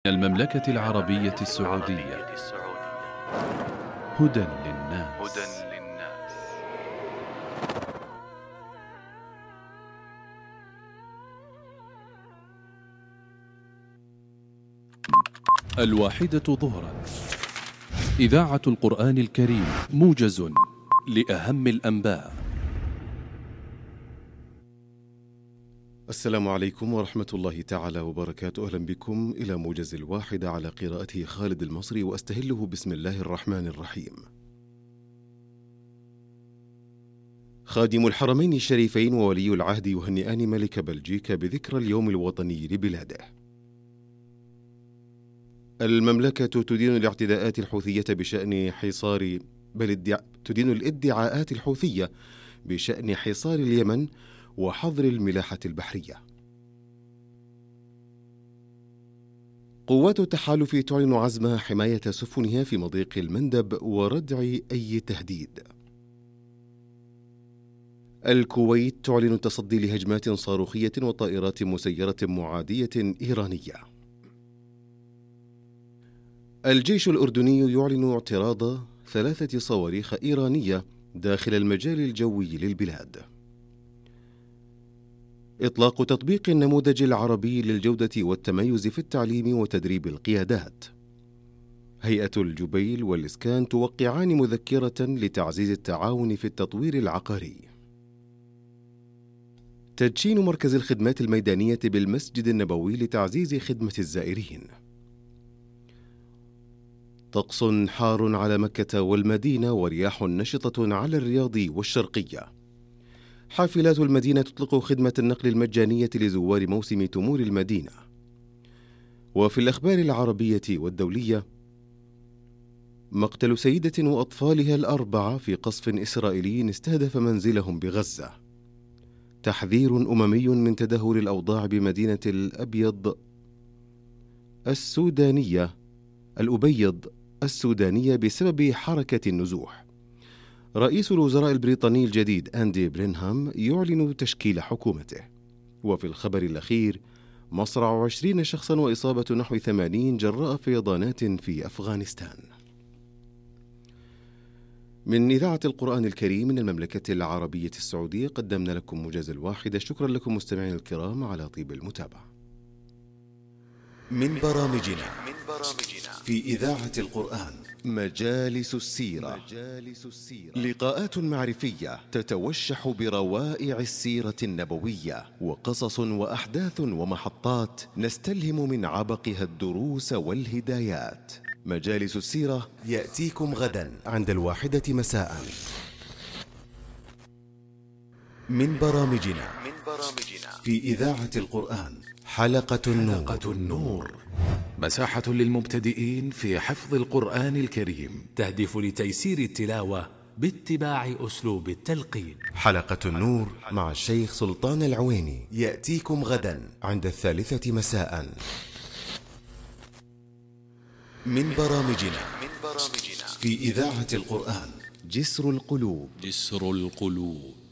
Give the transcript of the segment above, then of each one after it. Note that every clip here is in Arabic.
المملكة العربية السعودية. هدى للناس. الواحدة ظهرا، إذاعة القرآن الكريم، موجز لأهم الأنباء. السلام عليكم ورحمة الله تعالى وبركاته. أهلا بكم إلى موجز الواحدة على قراءته خالد المصري، وأستهله بسم الله الرحمن الرحيم. خادم الحرمين الشريفين وولي العهد يهنئان ملك بلجيكا بذكرى اليوم الوطني لبلاده. المملكة تدين الاعتداءات الحوثية بشأن حصار تدين الادعاءات الحوثية بشأن حصار اليمن وحظر الملاحة البحرية. قوات التحالف تعلن عزمها حماية سفنها في مضيق المندب وردع أي تهديد. الكويت تعلن التصدي لهجمات صاروخية وطائرات مسيرة معادية إيرانية. الجيش الأردني يعلن اعتراض 3 صواريخ إيرانية داخل المجال الجوي للبلاد. إطلاق تطبيق النموذج العربي للجودة والتميز في التعليم وتدريب القيادات. هيئة الجبيل والإسكان توقعان مذكرة لتعزيز التعاون في التطوير العقاري. تدشين مركز الخدمات الميدانية بالمسجد النبوي لتعزيز خدمة الزائرين. طقس حار على مكة والمدينة ورياح نشطة على الرياض والشرقية. حافلات المدينة تطلق خدمة النقل المجانية لزوار موسم تمور المدينة. وفي الأخبار العربية والدولية، مقتل سيدة وأطفالها ال4 في قصف إسرائيلي استهدف منزلهم بغزة. تحذير أممي من تدهور الأوضاع بمدينة الأبيض السودانية بسبب حركة النزوح. رئيس الوزراء البريطاني الجديد أندي برينهام يعلن تشكيل حكومته. وفي الخبر الأخير، مصرع 20 شخصا وإصابة نحو 80 جراء فيضانات في أفغانستان. من إذاعة القرآن الكريم من المملكة العربية السعودية قدمنا لكم موجز الواحدة. شكرا لكم مستمعين الكرام على طيب المتابعة. من برامجنا في إذاعة القرآن مجالس السيرة. لقاءات معرفية تتوشح بروائع السيرة النبوية، وقصص وأحداث ومحطات نستلهم من عبقها الدروس والهدايات. مجالس السيرة يأتيكم غدا عند 1 مساء. من برامجنا في إذاعة القرآن حلقة النور، مساحة للمبتدئين في حفظ القرآن الكريم، تهدف لتيسير التلاوة باتباع أسلوب التلقين. حلقة النور مع الشيخ سلطان العويني يأتيكم غدا عند 3 مساء. من برامجنا في إذاعة القرآن جسر القلوب.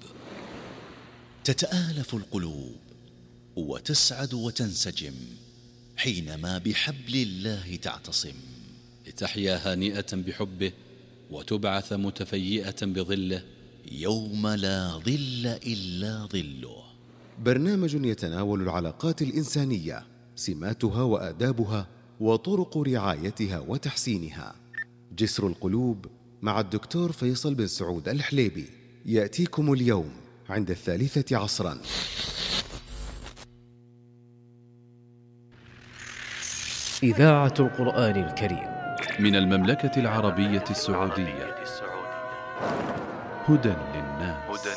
تتآلف القلوب وتسعد وتنسجم حينما بحبل الله تعتصم، لتحيا هانئة بحبه وتبعث متفيئة بظله يوم لا ظل إلا ظله. برنامج يتناول العلاقات الإنسانية، سماتها وآدابها وطرق رعايتها وتحسينها. جسر القلوب مع الدكتور فيصل بن سعود الحليبي يأتيكم اليوم عند 3 عصرا. إذاعة القرآن الكريم من المملكة العربية السعودية. هدى للناس.